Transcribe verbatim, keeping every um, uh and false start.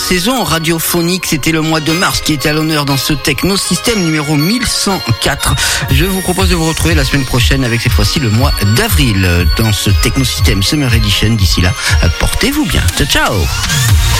saison radiophonique. C'était le mois de mars qui était à l'honneur dans ce Technosystème numéro mille cent quatre. Je vous propose de vous retrouver la semaine prochaine avec cette fois-ci le mois d'avril dans ce Technosystème Summer Edition. D'ici là, portez-vous bien. Ciao, ciao.